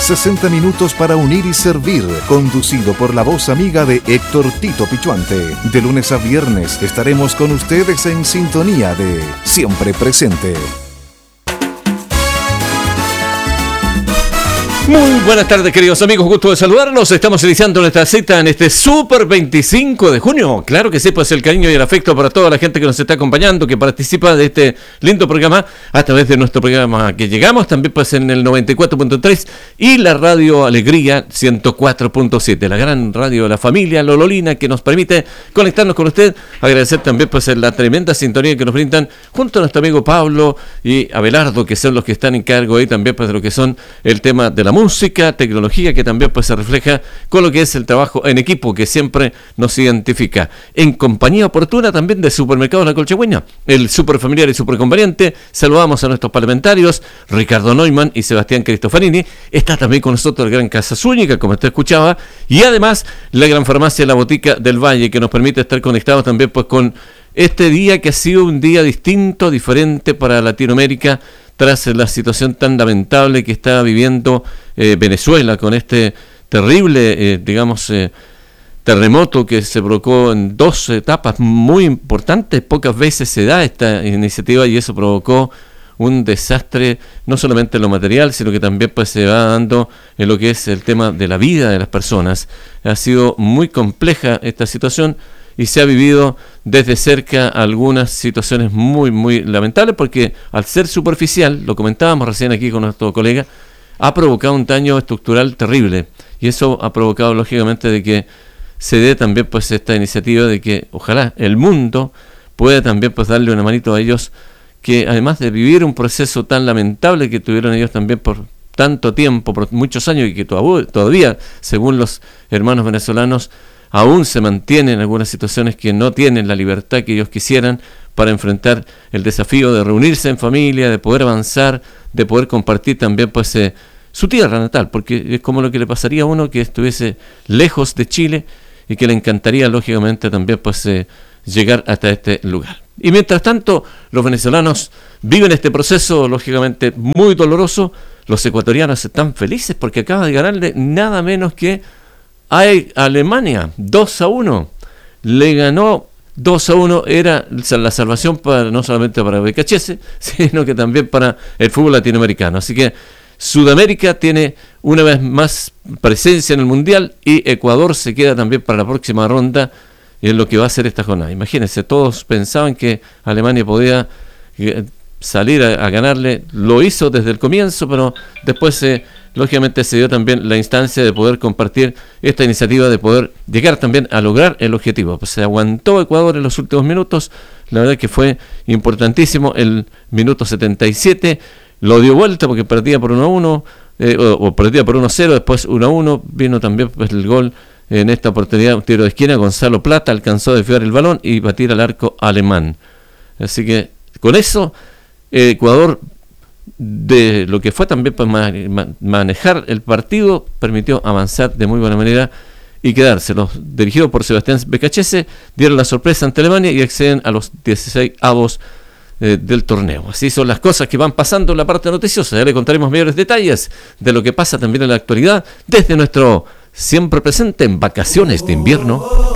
60 minutos para unir y servir, conducido por la voz amiga de Héctor Tito Pichuante. De lunes a viernes estaremos con ustedes en sintonía de Siempre Presente. Muy buenas tardes, queridos amigos, gusto de saludarlos. Estamos iniciando nuestra cita en este Super 25 de junio. Claro que sí, pues el cariño y el afecto para toda la gente que nos está acompañando, que participa de este lindo programa a través de nuestro programa que llegamos también pues en el 94.3 y la Radio Alegría 104.7, la gran radio de la familia Lololina que nos permite conectarnos con usted. Agradecer también pues la tremenda sintonía que nos brindan junto a nuestro amigo Pablo y Abelardo, que son los que están en cargo ahí también pues de lo que son el tema de la música, tecnología, que también pues se refleja con lo que es el trabajo en equipo que siempre nos identifica. En compañía oportuna también de Supermercados La Colchagüeña, el super familiar y super conveniente. Saludamos a nuestros parlamentarios, Ricardo Neumann y Sebastián Cristofarini. Está también con nosotros el Gran Casa Zúñiga, como usted escuchaba, y además la Gran Farmacia La Botica del Valle, que nos permite estar conectados también pues con este día que ha sido un día distinto, diferente para Latinoamérica, tras la situación tan lamentable que está viviendo Venezuela con este terrible, terremoto que se provocó en dos etapas muy importantes. Pocas veces se da esta iniciativa y eso provocó un desastre, no solamente en lo material, sino que también pues se va dando en lo que es el tema de la vida de las personas. Ha sido muy compleja esta situación y se ha vivido desde cerca algunas situaciones muy, muy lamentables, porque al ser superficial, lo comentábamos recién aquí con nuestro colega, ha provocado un daño estructural terrible, y eso ha provocado lógicamente de que se dé también pues esta iniciativa de que ojalá el mundo pueda también pues darle una manito a ellos, que además de vivir un proceso tan lamentable que tuvieron ellos también por tanto tiempo, por muchos años, y que todavía, según los hermanos venezolanos, aún se mantienen algunas situaciones que no tienen la libertad que ellos quisieran para enfrentar el desafío de reunirse en familia, de poder avanzar, de poder compartir también pues su tierra natal, porque es como lo que le pasaría a uno que estuviese lejos de Chile y que le encantaría lógicamente también pues llegar hasta este lugar. Y mientras tanto los venezolanos viven este proceso lógicamente muy doloroso. Los ecuatorianos están felices porque acaba de ganarle nada menos que a Alemania 2-1. Le ganó 2-1, era la salvación para, no solamente para BKHS, sino que también para el fútbol latinoamericano. Así que Sudamérica tiene una vez más presencia en el Mundial y Ecuador se queda también para la próxima ronda en lo que va a ser esta jornada. Imagínense, todos pensaban que Alemania podía salir a ganarle, lo hizo desde el comienzo, pero después lógicamente se dio también la instancia de poder compartir esta iniciativa, de poder llegar también a lograr el objetivo. Pues se aguantó Ecuador en los últimos minutos, la verdad que fue importantísimo. El minuto 77 lo dio vuelta porque perdía por 1-1, o perdía por 1-0, después 1-1, vino también pues el gol en esta oportunidad, un tiro de esquina. Gonzalo Plata alcanzó a desviar el balón y batir al arco alemán. Así que con eso Ecuador, de lo que fue también para manejar el partido, permitió avanzar de muy buena manera y quedarse. Los dirigidos por Sebastián BKHS dieron la sorpresa ante Alemania y acceden a los 16avos del torneo. Así son las cosas que van pasando en la parte noticiosa. Ya le contaremos mayores detalles de lo que pasa también en la actualidad desde nuestro Siempre Presente en Vacaciones de Invierno.